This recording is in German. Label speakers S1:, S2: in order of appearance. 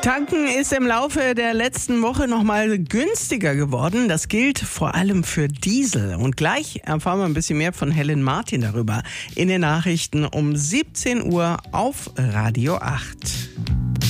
S1: Tanken ist im Laufe der letzten Woche nochmal günstiger geworden. Das gilt vor allem für Diesel. Und gleich erfahren wir ein bisschen mehr von Helen Martin darüber in den Nachrichten um 17 Uhr auf Radio 8.